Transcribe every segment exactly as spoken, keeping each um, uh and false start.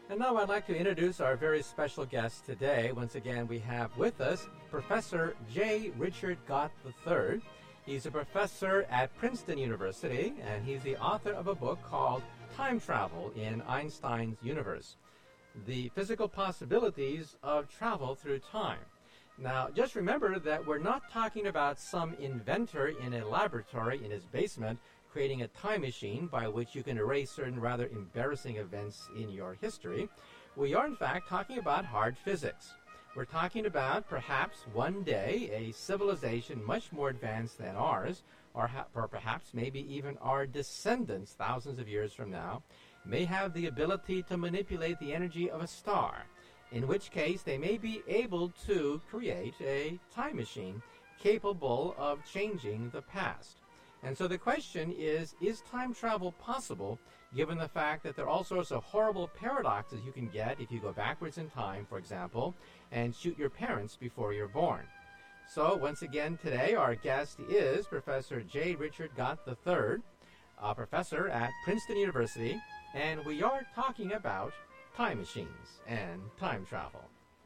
And now I'd like to introduce our very special guest today. Once again, we have with us Professor J. Richard Gott the third. He's a professor at Princeton University, and he's the author of a book called Time Travel in Einstein's Universe: The Physical Possibilities of Travel Through Time. Now, just remember that we're not talking about some inventor in a laboratory in his basement creating a time machine by which you can erase certain rather embarrassing events in your history. We are, in fact, talking about hard physics. We're talking about perhaps one day a civilization much more advanced than ours, or, ha- or perhaps maybe even our descendants thousands of years from now, may have the ability to manipulate the energy of a star, in which case they may be able to create a time machine capable of changing the past. And so the question is, is time travel possible, given the fact that there are all sorts of horrible paradoxes you can get if you go backwards in time, for example, and shoot your parents before you're born? So once again today, our guest is Professor J. Richard Gott the third, a professor at Princeton University, and we are talking about time machines and time travel.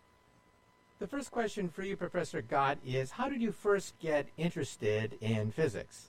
The first question for you, Professor Gott, is how did you first get interested in physics?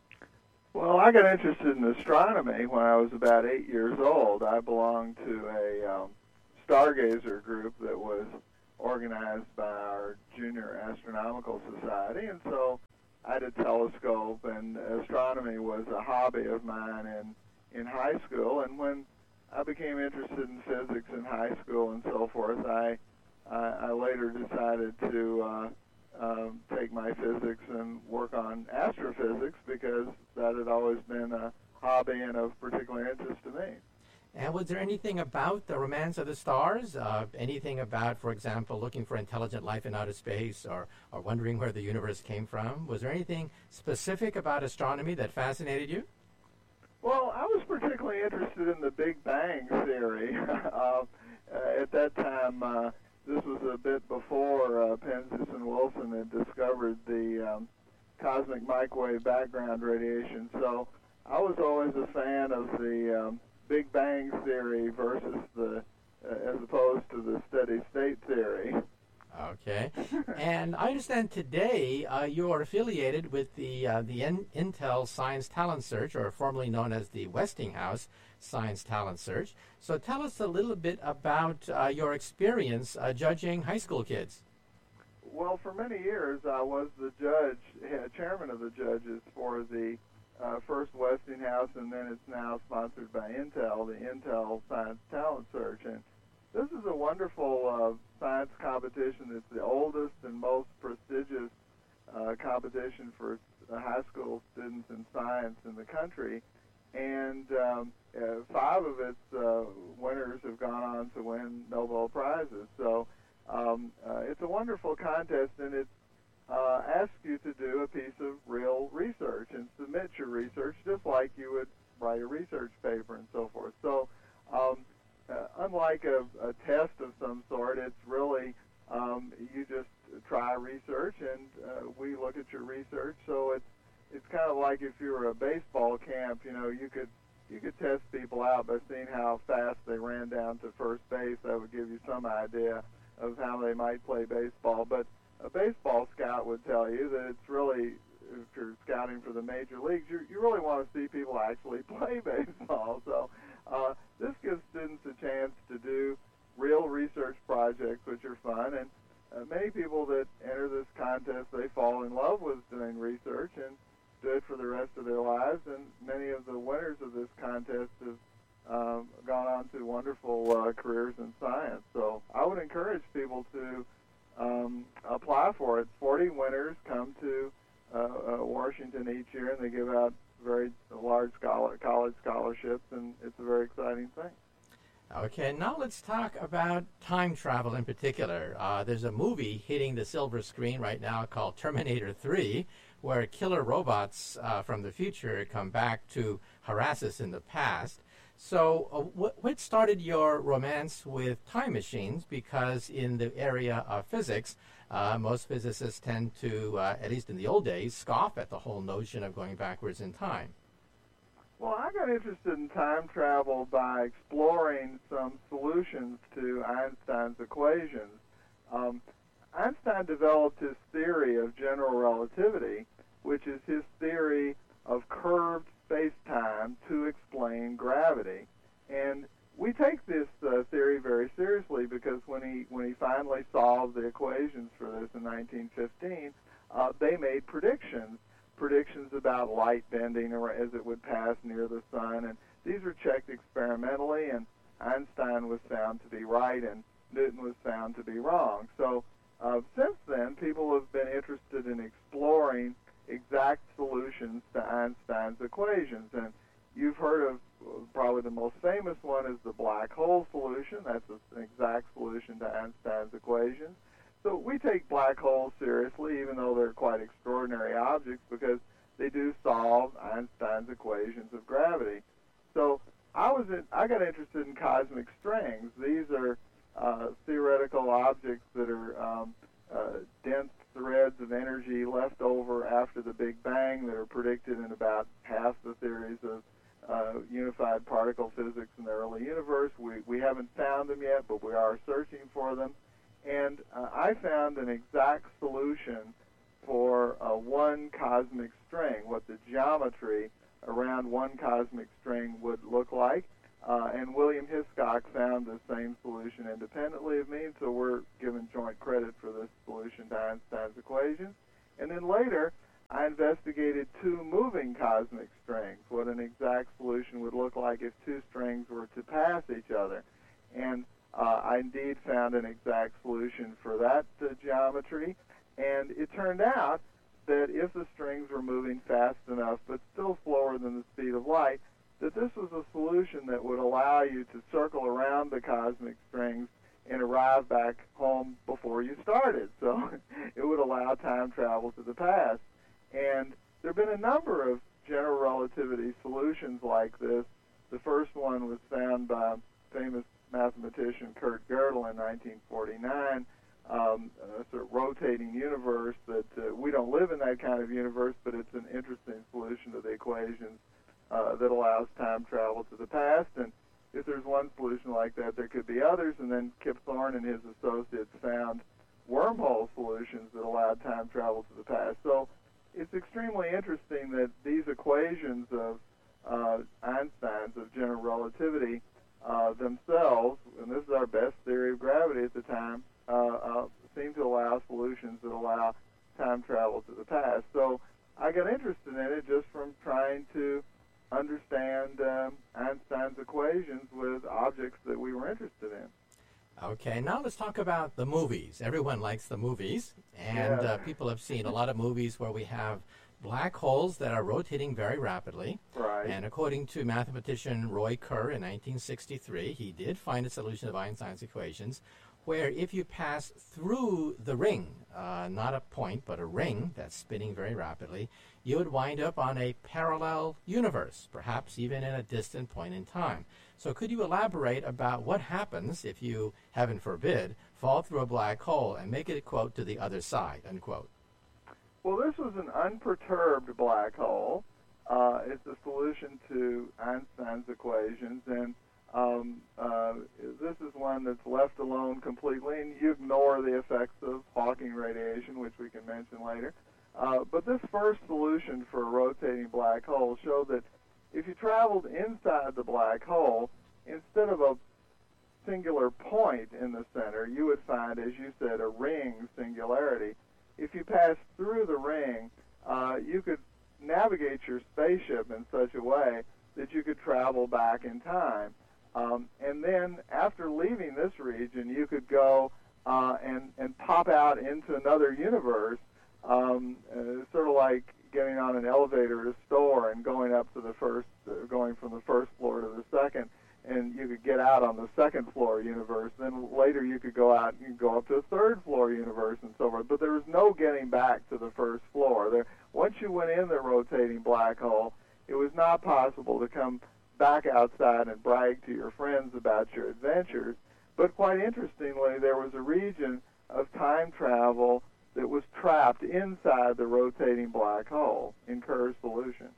Well, I got interested in astronomy when I was about eight years old. I belonged to a um, stargazer group that was organized by our Junior Astronomical Society, and so I had a telescope, and astronomy was a hobby of mine in, in high school. And when I became interested in physics in high school and so forth, I, I, I later decided to uh, Um, take my physics and work on astrophysics because that had always been a hobby and of particular interest to me. And was there anything about the romance of the stars, uh, anything about, for example, looking for intelligent life in outer space or, or wondering where the universe came from? Was there anything specific about astronomy that fascinated you? Well, I was particularly interested in the Big Bang theory. uh, at that time, uh, This was a bit before uh, Penzias and Wilson had discovered the um, cosmic microwave background radiation. So I was always a fan of the um, Big Bang theory versus the, uh, as opposed to the steady state theory. Okay. And I understand today uh, you're affiliated with the uh, the In- Intel Science Talent Search, or formerly known as the Westinghouse Science Talent Search. So tell us a little bit about uh, your experience uh, judging high school kids. Well, for many years I was the judge, uh, chairman of the judges for the uh, first Westinghouse, and then it's now sponsored by Intel, the Intel Science Talent Search. And this is a wonderful uh, science competition. It's the oldest and most prestigious uh, competition for uh, high school students in science in the country. And um, uh, five of its uh, winners have gone on to win Nobel Prizes. So um, uh, it's a wonderful contest, and it uh, asks you to do a piece of real research and submit your research just like you would write a research paper and so forth. So um, uh, unlike a, a test of some sort, it's really um, you just try research, and uh, we look at your research. So it's It's kind of like if you were a baseball camp, you know, you could you could test people out by seeing how fast they ran down to first base. That would give you some idea of how they might play baseball. But a baseball scout would tell you that it's really, if you're scouting for the major leagues, you, you really want to see people actually play baseball. So uh, this gives students a chance to do real research projects, which are fun. And uh, many people that enter this contest, they fall in love with doing research and do it for the rest of their lives, and many of the winners of this contest have um, gone on to wonderful uh, careers in science. So I would encourage people to um, apply for it. forty winners come to uh, uh, Washington each year, and they give out very large scholar, college scholarships, and it's a very exciting thing. Okay, now let's talk about time travel in particular. Uh, there's a movie hitting the silver screen right now called Terminator three, where killer robots uh, from the future come back to harass us in the past. So uh, what, what started your romance with time machines? Because in the area of physics, uh, most physicists tend to, uh, at least in the old days, scoff at the whole notion of going backwards in time. Well, I got interested in time travel by exploring some solutions And we take this uh, theory very seriously because when he when he finally solved the equations for this in nineteen fifteen, uh, they made predictions, predictions about light bending or as it would pass near the sun, and these were checked experimentally, and Einstein was found to be right, and Newton was found to be wrong. So uh, since then, people have been interested in exploring exact solutions to Einstein's equations, and you've heard of probably the most famous one is the black hole solution. That's an exact solution to Einstein's equations. So we take black holes seriously, even though they're quite extraordinary objects, because they do solve Einstein's equations of gravity. So I was in, I got interested in cosmic strings. These are uh, theoretical objects that are um, uh, dense threads of energy left over after the Big Bang that are predicted in about half the theories of uh, unified particle physics in the early universe. We, we haven't found them yet, but we are searching for them. And uh, I found an exact solution for uh, one cosmic string, what the geometry around one cosmic string would look like. Uh, and William Hiscock found the same solution independently of me, so we're given joint credit for this solution to Einstein's equations. And then later, I investigated two moving cosmic strings, what an exact solution would look like if two strings were to pass each other. And uh, I indeed found an exact solution for that uh, geometry. And it turned out that if the strings were moving fast enough, but still slower than the speed of light, that this was a solution that would allow you to circle around the cosmic strings and arrive back home before you started. So it would allow time travel to the past. And there have been a number of general relativity solutions like this. The first one was found by famous mathematician Kurt Gödel in nineteen forty-nine, um, a sort of rotating universe that uh, we don't live in that kind of universe, but it's an interesting solution to the equations uh, that allows time travel to the past. And if there's one solution like that, there could be others. And then Kip Thorne and his associates found wormhole solutions that allowed time travel to the past. So it's extremely interesting that these equations of uh, Einstein's of general relativity uh, themselves, and this is our best theory of gravity at the time, uh, uh, seem to allow solutions that allow time travel to the past. So I got interested in it just from trying to understand um, Einstein's equations with objects that we were interested in. Okay, now let's talk about the movies. Everyone likes the movies, and Yeah. uh, people have seen a lot of movies where we have black holes that are rotating very rapidly. Right. And according to mathematician Roy Kerr in nineteen sixty-three, he did find a solution of Einstein's equations where if you pass through the ring, uh, not a point, but a ring that's spinning very rapidly, you would wind up on a parallel universe, perhaps even in a distant point in time. So could you elaborate about what happens if you, heaven forbid, fall through a black hole and make it, quote, to the other side, unquote? Well, this was an unperturbed black hole. Uh, it's a solution to Einstein's equations, and um, uh, this is one that's left alone completely, and you ignore the effects of Hawking radiation, which we can mention later. Uh, but this first solution for a rotating black hole showed that if you traveled inside the black hole, instead of a singular point in the center, you would find, as you said, a ring singularity. If you passed through the ring, uh, you could navigate your spaceship in such a way that you could travel back in time. Um, and then after leaving this region, you could go uh, and, and pop out into another universe, um, uh, sort of like getting on an elevator at a store and going up to the first, uh, going from the first floor to the second, and you could get out on the second floor universe. Then later you could go out and go up to a third floor universe and so forth. But there was no getting back to the first floor. There, once you went in the rotating black hole, it was not possible to come back outside and brag to your friends about your adventures. But quite interestingly, there was a region of time travel that was trapped inside the rotating black hole in Kerr's solution.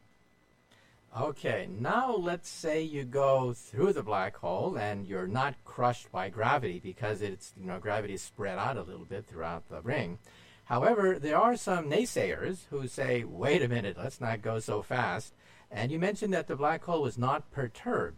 Okay, now let's say you go through the black hole and you're not crushed by gravity because it's, you know, gravity is spread out a little bit throughout the ring. However, there are some naysayers who say, wait a minute, let's not go so fast. And you mentioned that the black hole was not perturbed.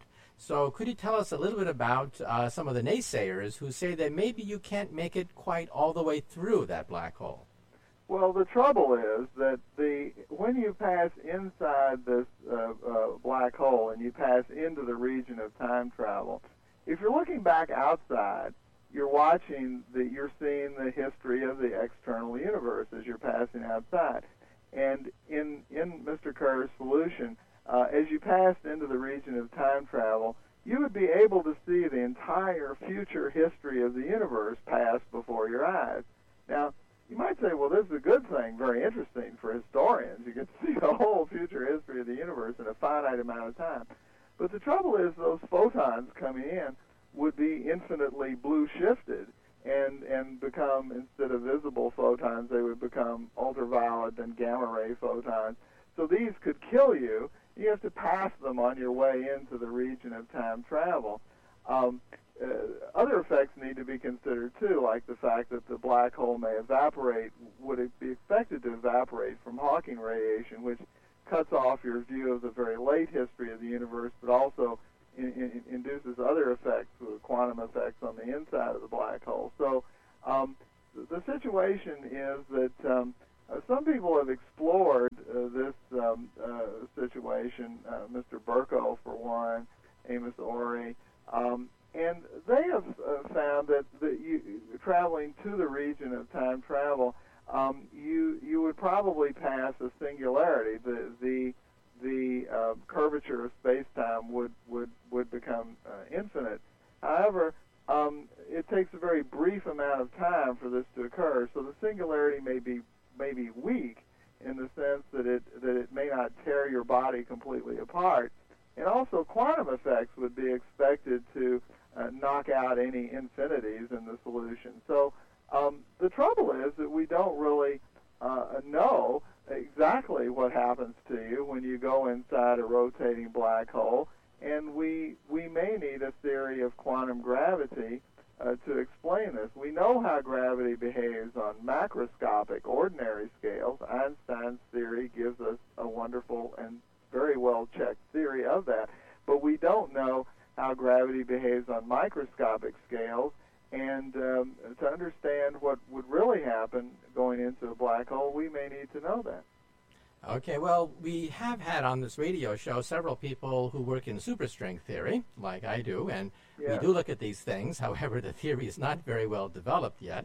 So could you tell us a little bit about uh, some of the naysayers who say that maybe you can't make it quite all the way through that black hole? Well, the trouble is that the when you pass inside this uh, uh, black hole and you pass into the region of time travel, if you're looking back outside, you're watching the you're seeing the history of the external universe as you're passing outside. And in in Mister Kerr's solution, uh, as you passed into the region of time travel, you would be able to see the entire future history of the universe pass before your eyes. Now, you might say, well, this is a good thing, very interesting for historians. You can see the whole future history of the universe in a finite amount of time. But the trouble is those photons coming in would be infinitely blue shifted and, and become, instead of visible photons, they would become ultraviolet and gamma ray photons. So these could kill you. You have to pass them on your way into the region of time travel. Um, uh, other effects need to be considered, too, like the fact that the black hole may evaporate, would it be expected to evaporate from Hawking radiation, which cuts off your view of the very late history of the universe, but also in, in, induces other effects, quantum effects on the inside of the black hole. So um, the, the situation is that um, uh, some people have explored uh, this um, uh, situation, uh, Mister Burko, for one, Amos Ori, um, and they have uh, found that, that you, traveling to the region of time travel, um, you you would probably pass a singularity. The the the uh, curvature of space-time would would would become uh, infinite. However, um, it takes a very brief amount of time for this to occur. So the singularity may be may be weak in the sense that it that it may not tear your body completely apart. And also, quantum effects would be expected to uh, knock out any infinities in the solution. So um, the trouble is that we don't really uh, know exactly what happens to you when you go inside a rotating black hole, and we we may need a theory of quantum gravity uh, to explain this. We know how gravity behaves on macroscopic, ordinary scales. Einstein's theory gives us a wonderful and very well-checked theory of that, but we don't know how gravity behaves on microscopic scales, and um, to understand what would really happen going into a black hole, we may need to know that. Okay, well, we have had on this radio show several people who work in superstring theory, like I do, and Yes. we do look at these things. However, the theory is not very well developed yet.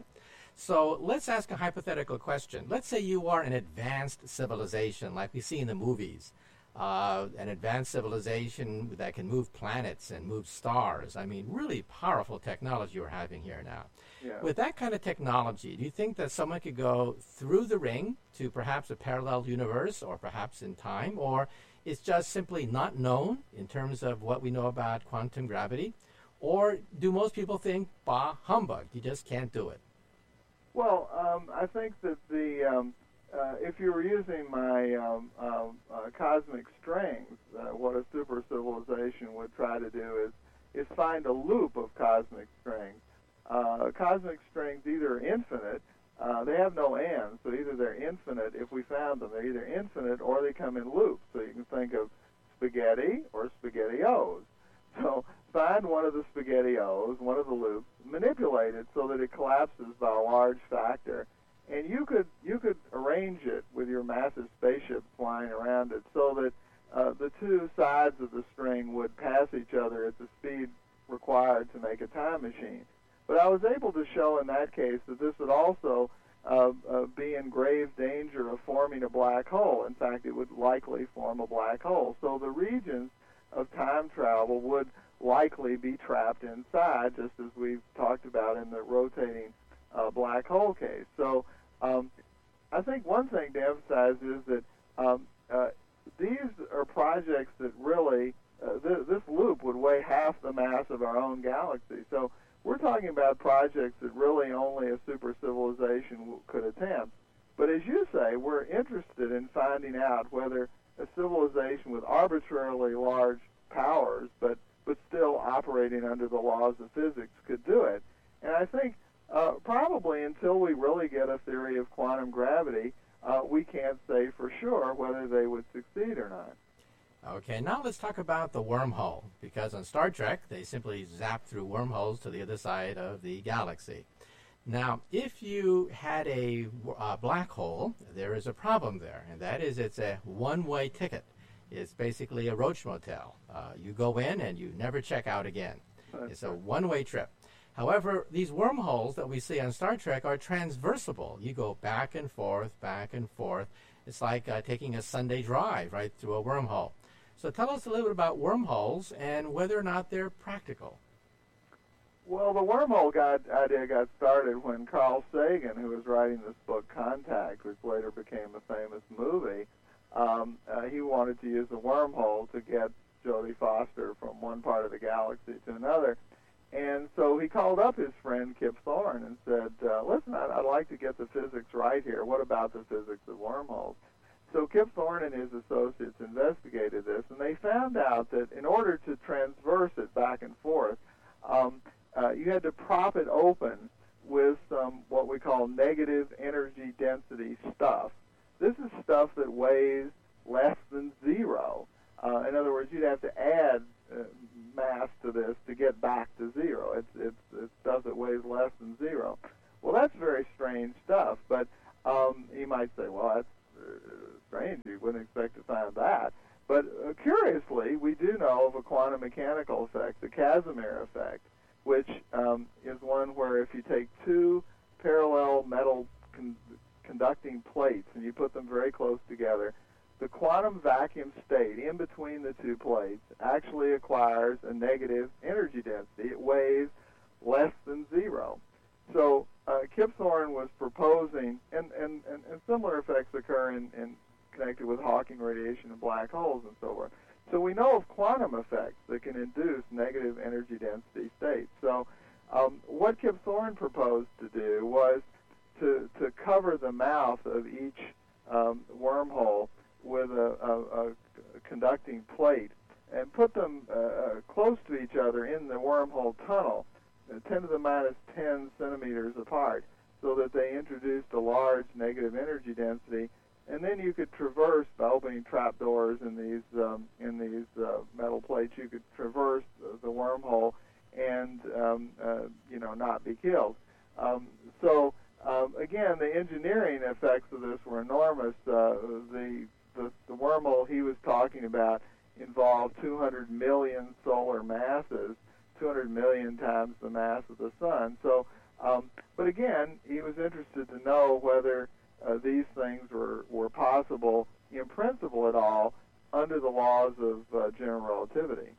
So let's ask a hypothetical question. Let's say you are an advanced civilization, like we see in the movies. Uh, an advanced civilization that can move planets and move stars. I mean, really powerful technology we're having here now. Yeah. With that kind of technology, do you think that someone could go through the ring to perhaps a parallel universe or perhaps in time, or it's just simply not known in terms of what we know about quantum gravity? Or do most people think, bah, humbug, you just can't do it? Well, um, I think that the um, uh, if you were using my um, uh, uh, cosmic strings, uh, what a super civilization would try to do is is find a loop of cosmic strings. Uh, cosmic strings either are infinite, uh, they have no ends, so either they're infinite if we found them, they're either infinite or they come in loops. So you can think of spaghetti or spaghettios. So find one of the spaghettios, one of the loops, manipulate it so that it collapses by a large factor, and you could you could arrange it with your massive spaceship flying around it so that uh, the two sides of the string would pass each other at the speed required to make a time machine. But I was able to show in that case that this would also uh, uh, be in grave danger of forming a black hole. In fact, it would likely form a black hole. So the regions of time travel would likely be trapped inside, just as we've talked about in the rotating uh, black hole case. So um, I think one thing to emphasize is that um, uh, these are projects that really, uh, th- this loop would weigh half the mass of our own galaxy. So we're talking about projects that really only a super civilization w- could attempt. But as you say, we're interested in finding out whether a civilization with arbitrarily large powers, but but still operating under the laws of physics, could do it. And I think uh, probably until we really get a theory of quantum gravity, uh, we can't say for sure whether they would succeed or not. Okay, now let's talk about the wormhole, because on Star Trek, they simply zap through wormholes to the other side of the galaxy. Now, if you had a uh, black hole, there is a problem there, and that is it's a one-way ticket. It's basically a roach motel. Uh, you go in and you never check out again. It's a one-way trip. However, these wormholes that we see on Star Trek are transversible. You go back and forth, back and forth. It's like uh, taking a Sunday drive right through a wormhole. So tell us a little bit about wormholes and whether or not they're practical. Well, the wormhole got, idea got started when Carl Sagan, who was writing this book, Contact, which later became a famous movie, um, uh, he wanted to use a wormhole to get Jodie Foster from one part of the galaxy to another. And so he called up his friend Kip Thorne and said, uh, listen, I'd, I'd like to get the physics right here. What about the physics of wormholes? So Kip Thorne and his associates investigated this, and they found out that in order to transverse it back and forth, um, uh, you had to prop it open with some what we call negative energy density stuff. This is stuff that weighs less than zero. Uh, in other words, you'd have to add uh, mass to this to get back to zero. It's, it's, it's stuff that weighs less than zero. Well, that's very strange stuff, but um, you might say, well, that's uh, strange. You wouldn't expect to find that. But uh, curiously, we do know of a quantum mechanical effect, the Casimir effect, which um, is one where if you take two parallel metal con- conducting plates and you put them very close together, the quantum vacuum state in between the two plates actually acquires a negative energy density. It weighs less than zero. So uh, Kip Thorne was proposing, and, and, and, and similar effects occur in, in connected with Hawking radiation and black holes and so forth. So we know of quantum effects that can induce negative energy density states. So um, what Kip Thorne proposed to do was to, to cover the mouth of each um, wormhole with a, a, a conducting plate and put them uh, close to each other in the wormhole tunnel, uh, ten to the minus ten centimeters apart, so that they introduced a large negative energy density. And then you could traverse by opening trapdoors in these um, in these uh, metal plates. You could traverse the, the wormhole and um, uh, you know not be killed. Um, so um, again, the engineering effects of this were enormous. Uh, the, the the wormhole he was talking about involved two hundred million solar masses, two hundred million times the mass of the sun. So, um, but again, he was interested to know whether Uh, these things were, were possible in principle at all under the laws of uh, general relativity.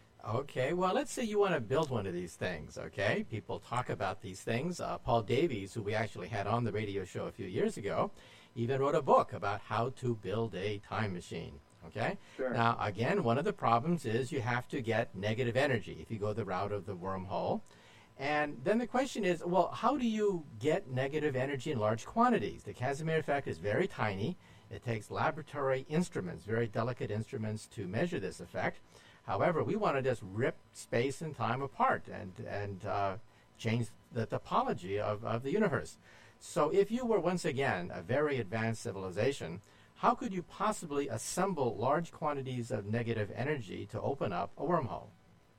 Okay, well, let's say you want to build one of these things, okay? People talk about these things. Uh, Paul Davies, who we actually had on the radio show a few years ago, even wrote a book about how to build a time machine, okay? Sure. Now, again, one of the problems is you have to get negative energy if you go the route of the wormhole. And then the question is, well, how do you get negative energy in large quantities? The Casimir effect is very tiny. It takes laboratory instruments, very delicate instruments, to measure this effect. However, we want to just rip space and time apart and, and uh, change the topology of, of the universe. So if you were, once again, a very advanced civilization, how could you possibly assemble large quantities of negative energy to open up a wormhole?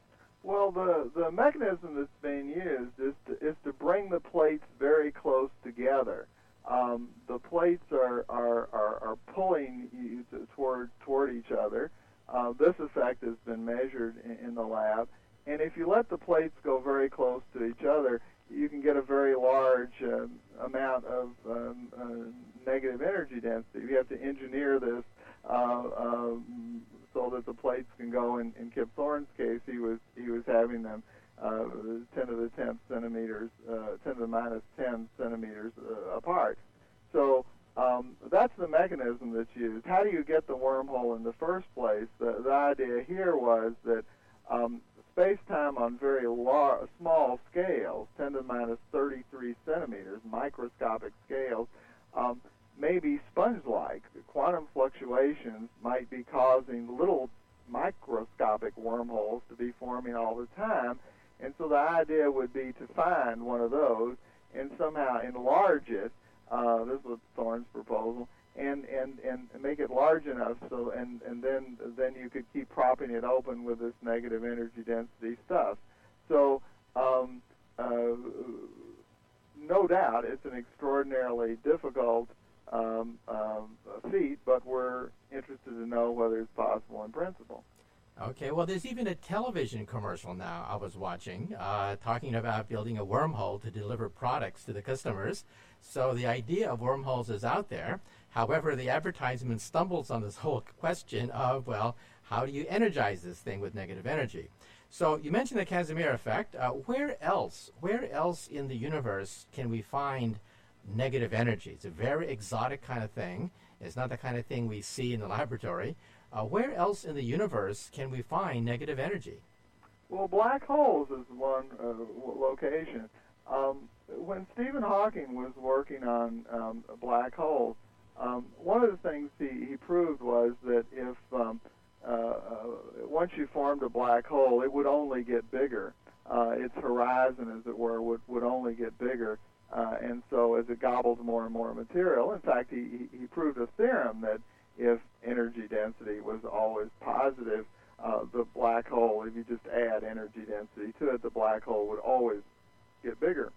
Well, the, the mechanism that's being used is to, is to bring the plates very close together. Um, the plates are, are, are, are pulling you to, toward, toward each other. Uh, this effect has been measured in, in the lab. And if you let the plates go very close to each other, you can get a very large um, amount of um, uh, negative energy density. You have to engineer this uh, um, so that the plates can go. In, in Kip Thorne's case, he was he was having them uh, ten to the tenth centimeters, uh, ten to the minus ten centimeters uh, apart. So um, that's the mechanism that's used. How do you get the wormhole in the first place? The, the idea here was that um, space-time on very large, small scales, ten to the minus thirty-three centimeters, microscopic scales, um, may be sponge-like. Quantum fluctuations might be causing little microscopic wormholes to be forming all the time, and so the idea would be to find one of those and somehow enlarge it. Uh, this was Thorne's proposal, and, and, and make it large enough so and, and then then you could keep propping it open with this negative energy density stuff. So um, uh, no doubt it's an extraordinarily difficult um, um, feat, but we're interested to know whether it's possible in principle. Okay, well, there's even a television commercial now I was watching uh, talking about building a wormhole to deliver products to the customers. So the idea of wormholes is out there. However, the advertisement stumbles on this whole question of, well, how do you energize this thing with negative energy? So you mentioned the Casimir effect. Uh, where else, where else in the universe can we find negative energy? It's a very exotic kind of thing. It's not the kind of thing we see in the laboratory. Uh, where else in the universe can we find negative energy? Well, black holes is one uh, location. Um, when Stephen Hawking was working on um, black holes, um, one of the things he, he proved was that if um, uh, uh, once you formed a black hole, it would only get bigger. Uh, its horizon, as it were, would, would only get bigger. Uh, and so as it gobbles more and more material, in fact, he, he proved a theorem that if energy density was always positive, uh, the black hole, if you just add energy density to it, the black hole would always get bigger.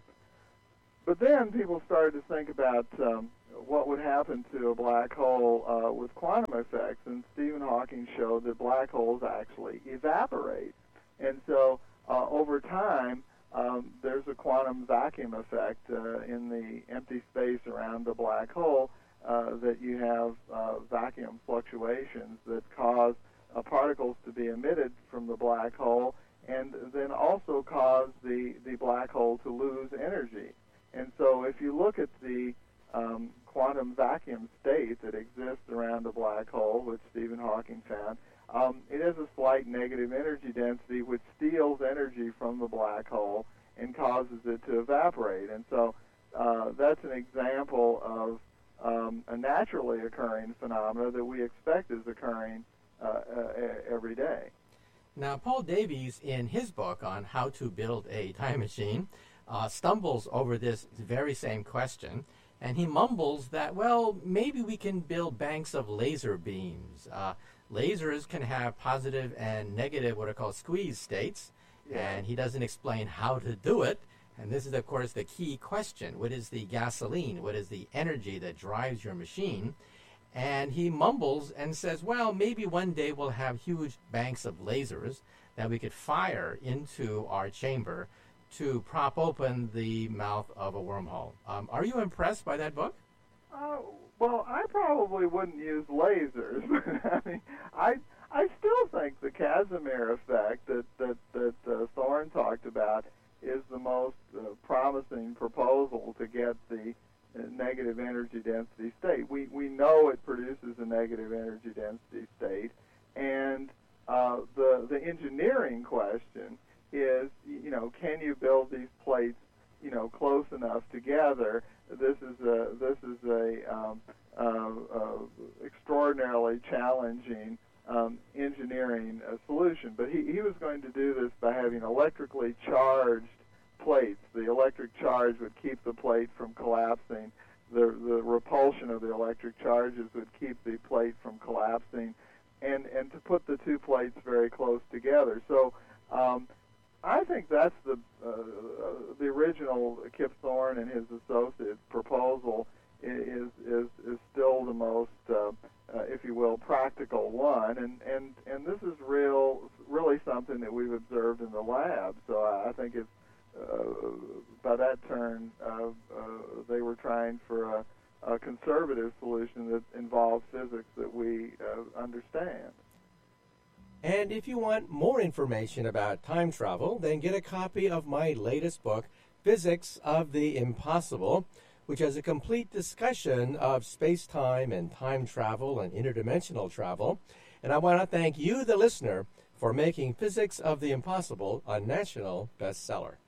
But then people started to think about um, what would happen to a black hole uh, with quantum effects, and Stephen Hawking showed that black holes actually evaporate. And so uh, over time, um, there's a quantum vacuum effect uh, in the empty space around the black hole, Uh, that you have uh, vacuum fluctuations that cause uh, particles to be emitted from the black hole and then also cause the, the black hole to lose energy. And so if you look at the um, quantum vacuum state that exists around the black hole, which Stephen Hawking found, um, it has a slight negative energy density which steals energy from the black hole and causes it to evaporate. And so uh, that's an example of Um, a naturally occurring phenomena that we expect is occurring uh, uh, every day. Now, Paul Davies, in his book on how to build a time machine, uh, stumbles over this very same question, and he mumbles that, well, maybe we can build banks of laser beams. Uh, lasers can have positive and negative what are called squeeze states, yeah. And he doesn't explain how to do it. And this is, of course, the key question. What is the gasoline? What is the energy that drives your machine? And he mumbles and says, well, maybe one day we'll have huge banks of lasers that we could fire into our chamber to prop open the mouth of a wormhole. Um, are you impressed by that book? Uh, well, I probably wouldn't use lasers. I mean, I I still think the Casimir effect that, that, that uh, Thorne talked about is the most uh, promising proposal to get the uh, negative energy density state. We we know it produces a negative energy density state, and uh, the the engineering question is, you know, can you build these plates, you know, close enough together? This is a this is a um, uh, uh, extraordinarily challenging um, engineering uh, solution. But he, he was going to do this by having electrically charged plates. The electric charge would keep the plate from collapsing. The, the repulsion of the electric charges would keep the plate from collapsing, and, and to put the two plates very close together. So um, I think that's the, uh, the original Kip Thorne and his associates proposal is, is, is still the most, uh, uh, if you will, practical one, and, and, and this is real, really something that we've observed in the lab. So I think it's Uh, by that turn, uh, uh, they were trying for a, a conservative solution that involves physics that we uh, understand. And if you want more information about time travel, then get a copy of my latest book, Physics of the Impossible, which has a complete discussion of space-time and time travel and interdimensional travel. And I want to thank you, the listener, for making Physics of the Impossible a national bestseller.